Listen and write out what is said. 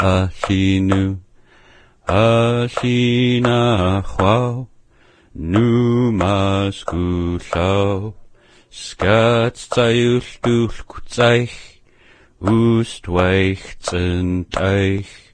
allinu, allina chwaw, nu masgulaw, skat zayul dul kutzaich, ust weich zent eich.